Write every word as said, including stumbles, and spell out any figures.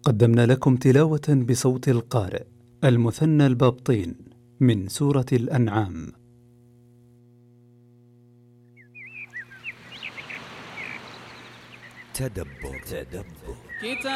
قدمنا لكم تلاوة بصوت القارئ المثنى البابطين من سورة الأنعام. تدبر تدبر